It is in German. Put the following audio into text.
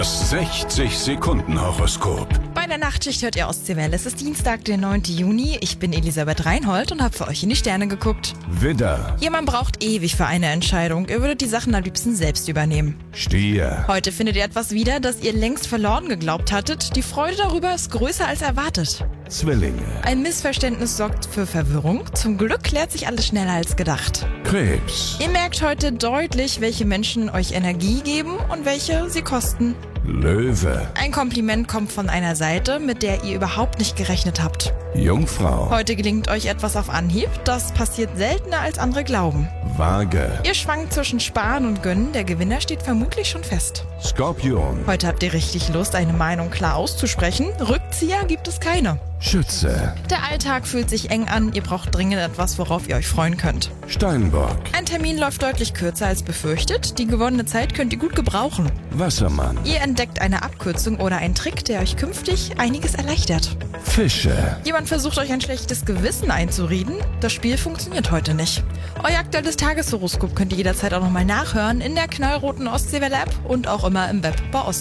Das 60-Sekunden-Horoskop. Bei der Nachtschicht hört ihr Ostseewelle. Es ist Dienstag, der 9. Juni. Ich bin Elisabeth Reinhold und habe für euch in die Sterne geguckt. Widder, Jemand braucht ewig für eine Entscheidung. Ihr würdet die Sachen am liebsten selbst übernehmen. Stier, Heute findet ihr etwas wieder, das ihr längst verloren geglaubt hattet. Die Freude darüber ist größer als erwartet. Zwillinge, Ein Missverständnis sorgt für Verwirrung. Zum Glück klärt sich alles schneller als gedacht. Krebs, Ihr merkt heute deutlich, welche Menschen euch Energie geben und welche sie kosten. Löwe, Ein Kompliment kommt von einer Seite, mit der ihr überhaupt nicht gerechnet habt. Jungfrau, Heute gelingt euch etwas auf Anhieb. Das passiert seltener, als andere glauben. Waage, Ihr schwankt zwischen Sparen und Gönnen. Der Gewinner steht vermutlich schon fest. Skorpion, Heute habt ihr richtig Lust, eine Meinung klar auszusprechen. Rückzieher gibt es keine. Schütze, Der Alltag fühlt sich eng an. Ihr braucht dringend etwas, worauf ihr euch freuen könnt. Steinbock, Ein Termin läuft deutlich kürzer als befürchtet. Die gewonnene Zeit könnt ihr gut gebrauchen. Wassermann, Ihr entdeckt eine Abkürzung oder einen Trick, der euch künftig einiges erleichtert. Fische, Jemand versucht euch ein schlechtes Gewissen einzureden. Das Spiel funktioniert heute nicht. Euer aktuelles Tageshoroskop könnt ihr jederzeit auch nochmal nachhören in der knallroten Ostseewelle-App und auch immer im Web bei Ostsee.